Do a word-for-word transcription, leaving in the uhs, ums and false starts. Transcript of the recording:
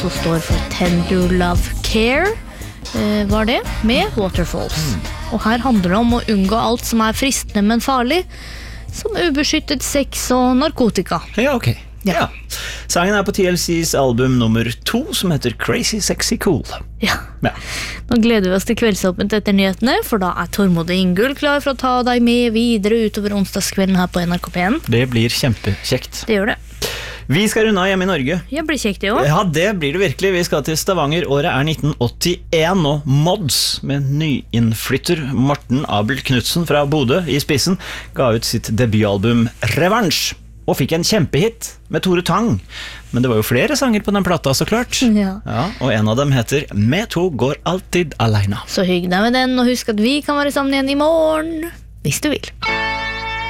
som står for Tender Love Care, eh, var det, med Waterfalls. Mm. Og her handler det om å unngå alt som er fristende, men farlig, som ubeskyttet sex og narkotika. Ja, ok. Ja. Ja. Sangen er på T L C's album nummer to, som heter Crazy Sexy Cool. Ja. Ja. Nå gleder vi oss til kveldsåpent etter nyhetene, for da er Tormod og Ingull klar for å ta deg med videre utover onsdagskvelden her på N R K P en. Det blir kjempekjekt. Det gjør det. Vi skal runde av hjemme i Norge. Ja, blir kjekt det også. Ja, det blir det virkelig. Vi skal til Stavanger. Året er nitten åttien, og Mods, med nyinnflytter Morten Abel Knudsen fra Bodø i spissen, ga ut sitt debutalbum Revansj, og fikk en kjempehit med Tore Tang. Men det var jo flere sanger på den plata, så klart. Ja. Ja, og en av dem heter «Me to går alltid alene». Så hygg deg med den, og husk at vi kan være sammen igjen i morgen, hvis du vil.